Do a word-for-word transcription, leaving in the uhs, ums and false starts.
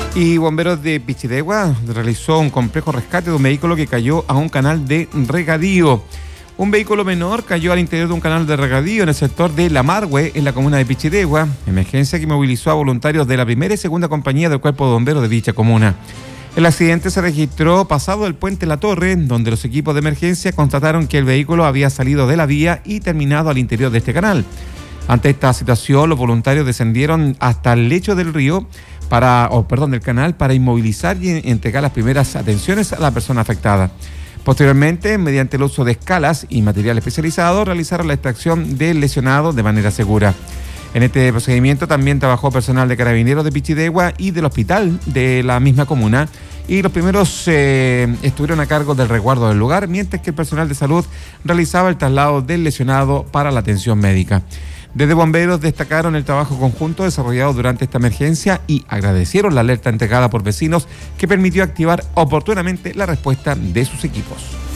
Y bomberos de Pichidegua realizó un complejo rescate de un vehículo que cayó a un canal de regadío. Un vehículo menor cayó al interior de un canal de regadío en el sector de La Margue, en la comuna de Pichidegua, emergencia que movilizó a voluntarios de la primera y segunda compañía del Cuerpo de Bomberos de dicha comuna. El accidente se registró pasado el puente La Torre, donde los equipos de emergencia constataron que el vehículo había salido de la vía y terminado al interior de este canal. Ante esta situación, los voluntarios descendieron hasta el lecho del río, para, oh, perdón, del canal, para inmovilizar y entregar las primeras atenciones a la persona afectada. Posteriormente, mediante el uso de escalas y material especializado, realizaron la extracción del lesionado de manera segura. En este procedimiento también trabajó personal de Carabineros de Pichidegua y del hospital de la misma comuna, y los primeros eh, estuvieron a cargo del resguardo del lugar, mientras que el personal de salud realizaba el traslado del lesionado para la atención médica. Desde bomberos destacaron el trabajo conjunto desarrollado durante esta emergencia y agradecieron la alerta entregada por vecinos que permitió activar oportunamente la respuesta de sus equipos.